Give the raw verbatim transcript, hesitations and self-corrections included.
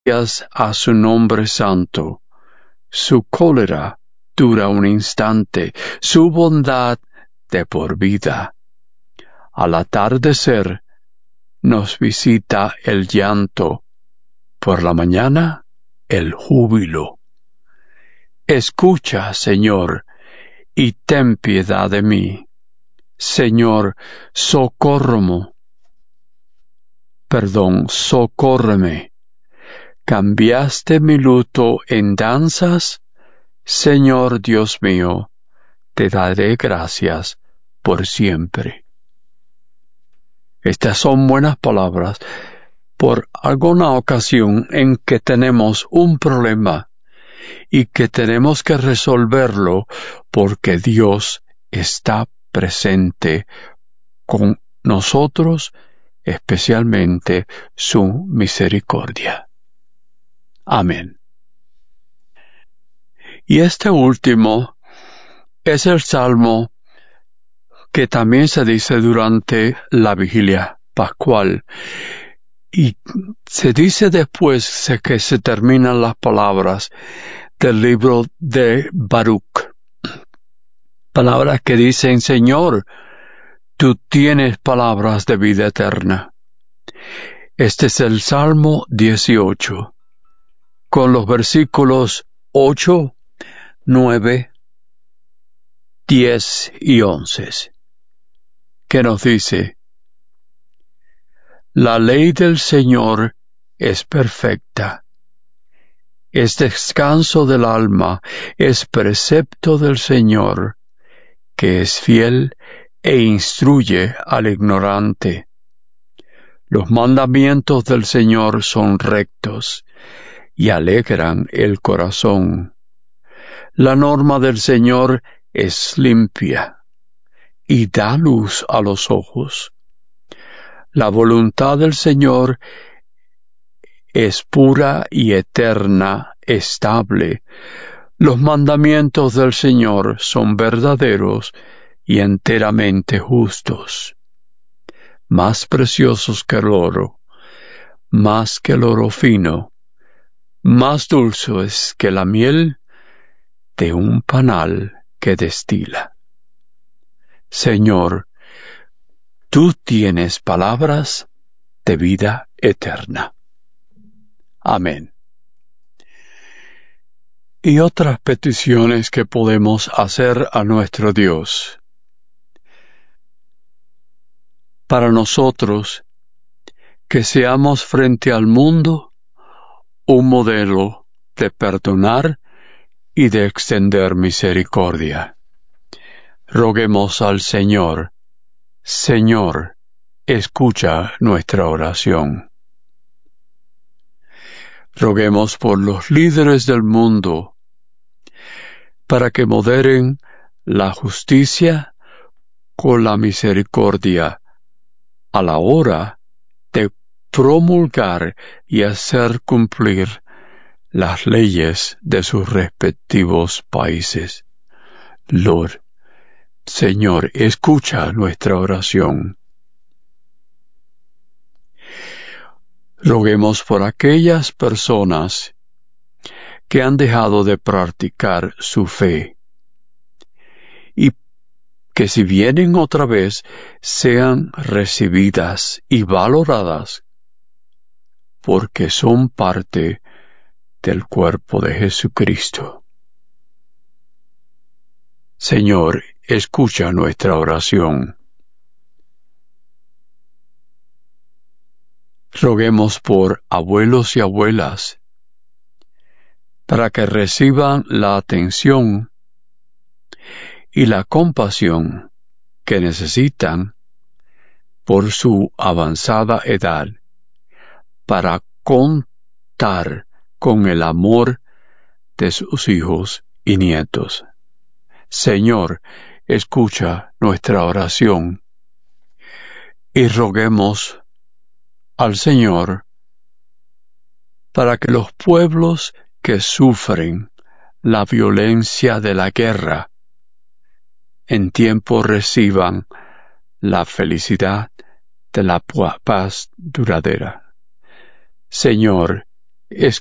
Gracias a su nombre santo. Su cólera dura un instante, su bondad de por vida. Al atardecer nos visita el llanto, por la mañana el júbilo. Escucha, Señor, y ten piedad de mí. Señor, socórreme. Perdón, socórreme. ¿Cambiaste mi luto en danzas? Señor Dios mío, te daré gracias por siempre. Estas son buenas palabras por alguna ocasión en que tenemos un problema y que tenemos que resolverlo porque Dios está presente con nosotros, especialmente su misericordia. Amén. Y este último es el salmo que también se dice durante la vigilia pascual. Y se dice después que se terminan las palabras del libro de Baruch. Palabras que dicen, Señor, tú tienes palabras de vida eterna. Este es el Salmo dieciocho, con los versículos ocho, nueve, diez y once, que nos dice, la ley del Señor es perfecta, es descanso del alma, es precepto del Señor, que es fiel e instruye al ignorante. Los mandamientos del Señor son rectos y alegran el corazón. La norma del Señor es limpia y da luz a los ojos. La voluntad del Señor es pura y eterna, estable. Los mandamientos del Señor son verdaderos y enteramente justos. Más preciosos que el oro, más que el oro fino, más dulces que la miel de un panal que destila. Señor, tú tienes palabras de vida eterna. Amén. Y otras peticiones que podemos hacer a nuestro Dios. Para nosotros, que seamos frente al mundo un modelo de perdonar y de extender misericordia. Roguemos al Señor. Señor, escucha nuestra oración. Roguemos por los líderes del mundo, para que moderen la justicia con la misericordia a la hora de promulgar y hacer cumplir las leyes de sus respectivos países. Lord, Señor, escucha nuestra oración. Roguemos por aquellas personas que han dejado de practicar su fe y que si vienen otra vez sean recibidas y valoradas porque son parte del cuerpo de Jesucristo. Señor, escucha nuestra oración. Roguemos por abuelos y abuelas para que reciban la atención y la compasión que necesitan por su avanzada edad para contar con el amor de sus hijos y nietos. Señor, escucha nuestra oración y roguemos al Señor para que los pueblos que sufren la violencia de la guerra en tiempo reciban la felicidad de la paz duradera. Señor, es